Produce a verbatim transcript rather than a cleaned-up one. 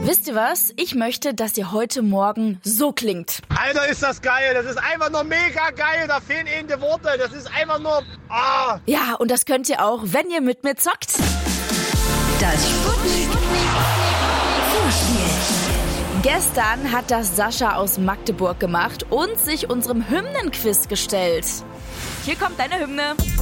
Wisst ihr was? Ich möchte, dass ihr heute Morgen so klingt. Alter, ist das geil. Das ist einfach nur mega geil. Da fehlen eben die Worte. Das ist einfach nur... Ah. Ja, und das könnt ihr auch, wenn ihr mit mir zockt. Das Sputnik Vorspiel. Gestern hat das Sascha aus Magdeburg gemacht und sich unserem Hymnenquiz gestellt. Hier kommt deine Hymne.